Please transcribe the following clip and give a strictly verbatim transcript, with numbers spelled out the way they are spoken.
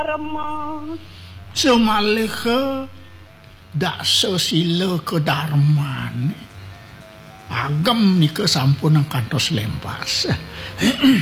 Dharma. Sumalih dak sesila kedarman. Agem nika sampun kantos lempas.